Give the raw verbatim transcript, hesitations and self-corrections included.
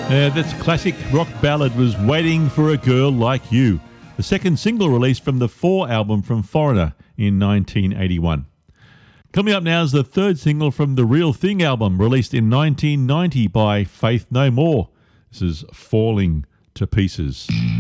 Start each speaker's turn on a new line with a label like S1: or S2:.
S1: Uh, this classic rock ballad was Waiting for a Girl Like You, the second single released from the Four album from Foreigner in nineteen eighty-one. Coming up now is the third single from the Real Thing album, released in nineteen ninety by Faith No More. This is Falling to Pieces.